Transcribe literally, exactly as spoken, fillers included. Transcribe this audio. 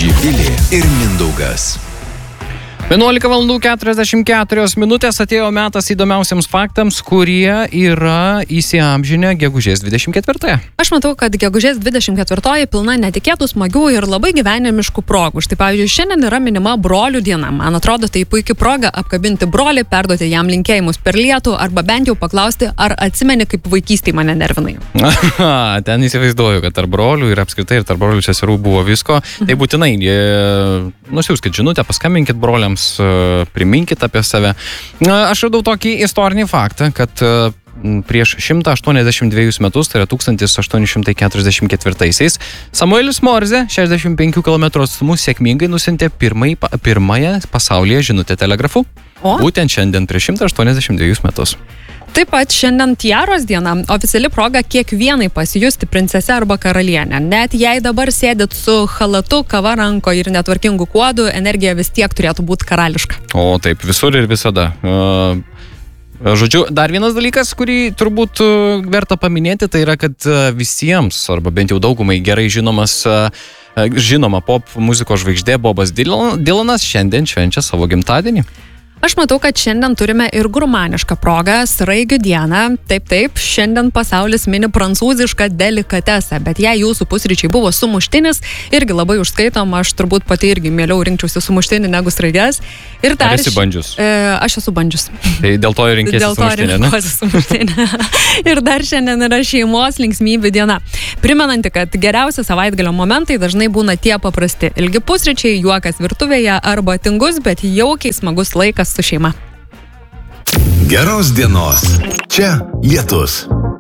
Živilė ir Mindaugas. vienuolika valandų keturiasdešimt keturios minutės atėjo metas įdomiausiams faktams, kurie yra įsiamžinę gegužės dvidešimt ketvirtąją. Aš matau, kad gegužės dvidešimt ketvirtoji pilna netikėtų, smagių ir labai gyvenimiškų progų. Štai pavyzdžiui, šiandien yra minima brolių diena. Man atrodo, tai puikia proga apkabinti brolį, perduoti jam linkėjimus per lietų arba bent jau paklausti, ar atsimeni, kaip vaikystėje mane nervinai. Aha, ten įsivaizduoju, kad tarp brolių ir apskritai ir tarp brolių seserų buvo visko. Mhm. Tai būtinai e, nusiųskit žinutę, paskambinkit broliams, priminkit apie save. Aš radau tokį istorinį faktą, kad prieš šimtą aštuoniasdešimt dvejus metus, tai yra tūkstantis aštuoni šimtai keturiasdešimt ketvirtaisiais, Samuelis Morzė šešiasdešimt penkių kilometrų atstumu sėkmingai nusintė pirmąjį, pirmąją pasaulyje žinutę telegrafu. O? Būtent šiandien prieš šimtą aštuoniasdešimt dvejus metus. Taip pat šiandien tiaros diena, oficiali proga kiekvienai pasijusti princese arba karalienė. Net jei dabar sėdit su chalatu, kava ranko ir netvarkingu kuodu, energija vis tiek turėtų būti karališka. O taip, visur ir visada. Uh... Žodžiu, dar vienas dalykas, kurį turbūt verta paminėti, tai yra, kad visiems, arba bent jau daugumai gerai žinomas, žinoma pop muzikos žvaigždė Bobas Dylanas šiandien švenčia savo gimtadienį. Aš matau, kad šiandien turime ir gurmanišką progą, sraigių dieną. Taip, taip, šiandien pasaulis mini prancūzišką delikatesą, bet jei jūsų pusryčiai buvo sumuštinis, irgi labai užskaitom, aš turbūt pati irgi mieliau rinkčiausi sumuštinį negu sraiges. Ir dar... Ar esi bandžius? E, aš esu bandžius. Tai dėl to ir rinkėsi sumuštinį, ne? Dėl to sumuštinį. Ir dar šiandien yra šeimos linksmybių diena. Primenanti, kad geriausi savaitgalio momentai dažnai būna tie paprasti. Ilgi pusryčiai, juokas virtuvėje arba tingus, bet jaukiai smagus laikas su šeima. Geros dienos. Čia Lietus.